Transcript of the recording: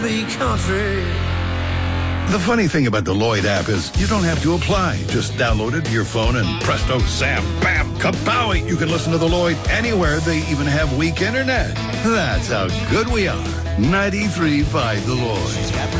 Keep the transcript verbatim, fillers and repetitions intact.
the country. The funny thing about the Lloyd app is you don't have to apply. Just download it to your phone and presto, Sam, bam, kapowie. You can listen to the Lloyd anywhere. They even have weak internet. That's how good we are. ninety-three point five The Lloyd.